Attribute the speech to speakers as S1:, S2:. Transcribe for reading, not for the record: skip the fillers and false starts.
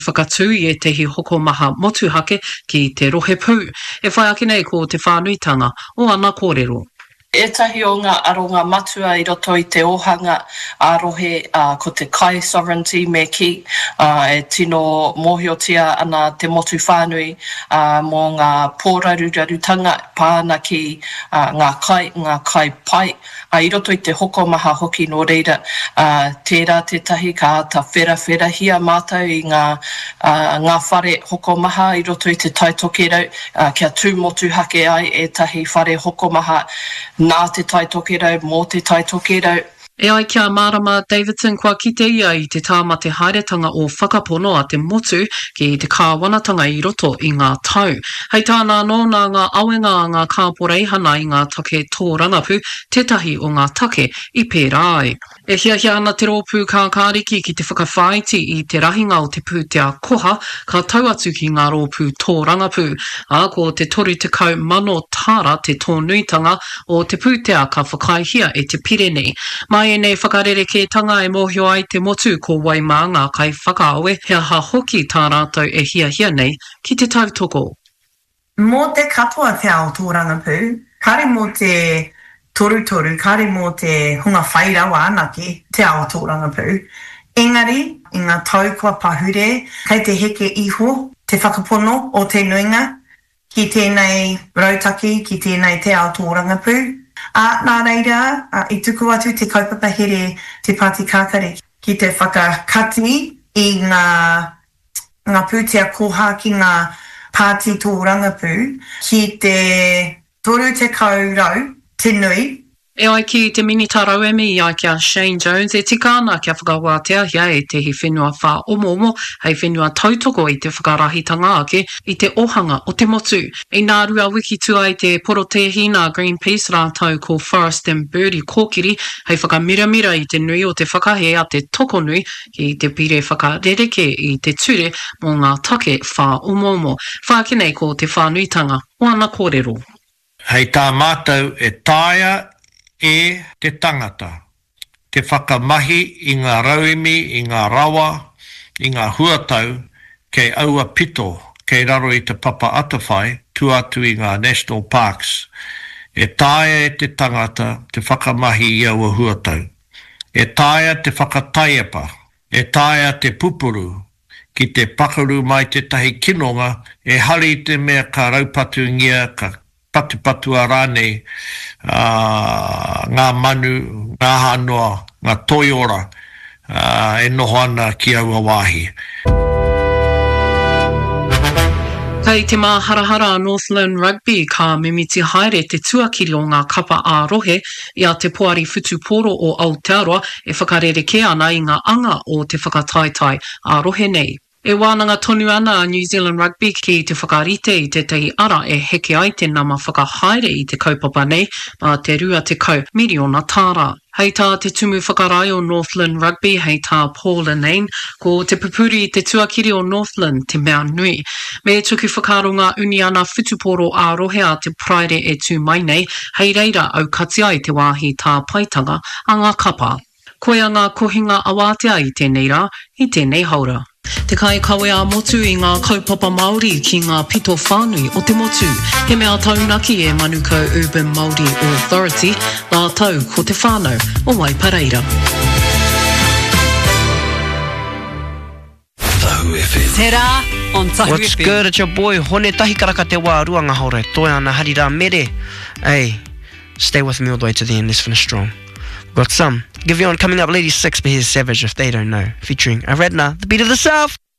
S1: whakatū I tehi hoko maha motu hake ki te rohe pū. E whai ake nei ko te whānuitanga o ana kōrero.
S2: Etahi o ngā aronga matua I roto I te ohanga ārohe ko te kai sovereignty me ki e tino mōhiotia ana te motu whānui mō ngā pōrarurarutanga pāna ki ngā kai pai. I roto I te hoko maha hoki no reira tērā te tahi ka ata whera hia mātou I ngā whare hoko maha I roto I te taitokerau kia tūmotu hake ai e tahi whare hoko maha nā te taitokerau, mō te taitokerau.
S1: E ai kia Marama Davidson kua kite ia I te tāmate hairetanga o whakapono a te motu ki te kāwanatanga I roto I ngā tau. Hei tāna anō nā ngā awenga a ngā kāporeihana I ngā take tōrangapu, tetahi o ngā take I pērā ai. E hia ana te rōpū kā kāriki ki te whakawhaiti I te rahinga o te pūtea koha, ka tau atu ki ngā rōpū tōrangapū. A ko te toru te kau mano tāra te tōnuitanga o te pūtea ka whakaihia e te Pirene. Mai e nei whakarerekētanga e mōhio ai te motu ko Waimanga kai whakaawe hea ha hoki tā rātou e hia nei ki te tautoko.
S3: Mō te katoa te ao tōrangapū, kare mō te toru, kare mō te hunga whairawa anake te ao tōrangapū. Engari, I ngā tau kua pahure, kei te heke iho, te whakapono o te nuinga, ki tēnei rautaki, ki tēnei te ao tōrangapū. Nā reira, I tuku atu te kaupapa here te Pāti Kākare ki te whakakati I ngā pūtea koha ki ngā Pāti tōrangapū ki te toru te kaurau, te nui.
S1: E ai ki te mini tarauemi I ai kia Shane Jones e tika ana kia whakawātea hia e tehi whenua whā omo hei whenua tautoko I te whakarahitanga ake I te ohanga o te motu. E nā rua wiki tua I te porotehina Greenpeace rātau ko Forest and Birdie kōkiri hei whakamiramira I te nui o te whakahe a te toko nui ki te pire whakarereke I te ture mō ngā take whā omo. Whākinei ko te whānuitanga o ana kōrero.
S4: Hei tā mātou e tāia e te tangata, te whakamahi I ngā rauemi, I ngā rawa, I ngā huatau, kei aua pito, kei raro I te papa atawhai, tu atu I ngā national parks. E tāia e te tangata, te whakamahi I aua huatau. E tāia te whakataiapa, e tāia te pupuru, ki te pakaru mai te tahi kinonga, e hari te mea ka raupatu ngia, ka patu a rānei, ngā manu, ngā hanoa, ngā toiora, e noho ana ki aua wāhi.
S1: Kei te māharahara Northland Rugby ka mimiti haere te tuakiri o ngā kapa ārohe ia te poari whutuporo o Aotearoa e whakarereke ana I ngā anga o te whakataitai ārohe nei. E wānanga tonu ana a New Zealand Rugby ki te whakarite I te tei ara e heke ai te nama whakahaere I te kaupapa nei ma te rua te kau miriona tāra. Hei tā te tumu whakarai o Northland Rugby, hei tā Paul Anane, ko te pupuri te tuakiri o Northland te mea nui. Me tuku whakaro ngā uni ana whutuporo ārohe a te praere e tū mai nei, hei reira au kati ai te wāhi tā paitanga a ngā kapa. Koe a ngā kohinga awātea I tēnei rā, I tēnei haura. Te kai kawe a motu I ngā kaupapa Māori ki ngā pito whānui o te motu. He mea taunaki e Manuka Urban Māori Authority, nā tau ko te whānau o Waipareira.
S5: Tahu FM.
S6: Te rā on Tahu
S5: What's
S6: FM.
S5: good? It's your boy, Hone Tahi Karaka te wā ruanga haure. Toi ana hari rā mere. Hey, stay with me all the way to the end. Let's finish strong. Got some. Give you on coming up, Lady 6, but here's Savage if they don't know. Featuring Aradna, the beat of the South.